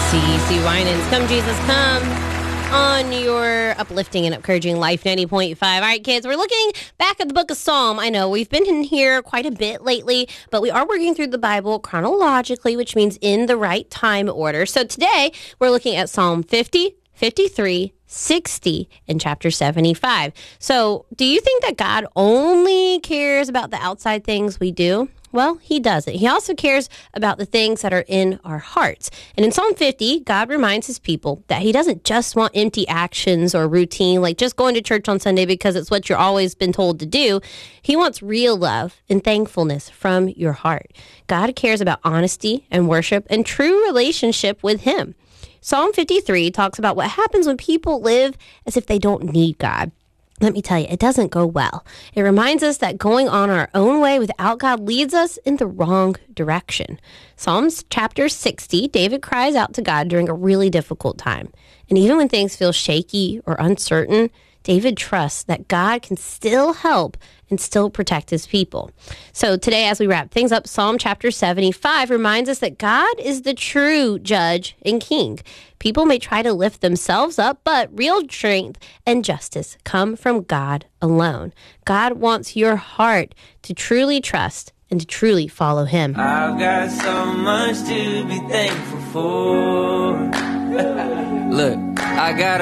CC Winans, Come Jesus Come, on your uplifting and encouraging Life 90.5. All right, kids, we're looking back at the book of Psalm. I know we've been in here quite a bit lately, but we are working through the Bible chronologically, which means in the right time order. So today we're looking at Psalm 50, 53, 60, and chapter 75. So do you think that God only cares about the outside things we do? Well, he doesn't. He also cares about the things that are in our hearts. And in Psalm 50, God reminds his people that he doesn't just want empty actions or routine, like just going to church on Sunday because it's what you're always been told to do. He wants real love and thankfulness from your heart. God cares about honesty and worship and true relationship with him. Psalm 53 talks about what happens when people live as if they don't need God. Let me tell you, it doesn't go well. It reminds us that going on our own way without God leads us in the wrong direction. Psalms chapter 60, David cries out to God during a really difficult time. And even when things feel shaky or uncertain, David trusts that God can still help and still protect his people. So today, as we wrap things up, Psalm chapter 75 reminds us that God is the true judge and king. People may try to lift themselves up, but real strength and justice come from God alone. God wants your heart to truly trust and to truly follow him. I've got so much to be thankful for. Look, I got